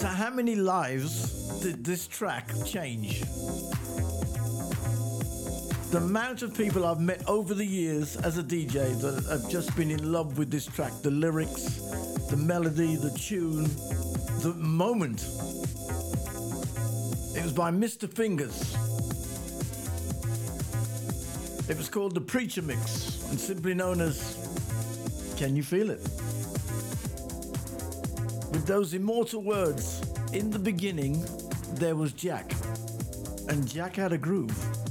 So how many lives did this track change? The amount of people I've met over the years as a DJ that have just been in love with this track, the lyrics, the melody, the tune, the moment. It was by Mr. Fingers. It was called the Preacher Mix and simply known as Can You Feel It? With those immortal words, in the beginning, there was Jack. And Jack had a groove.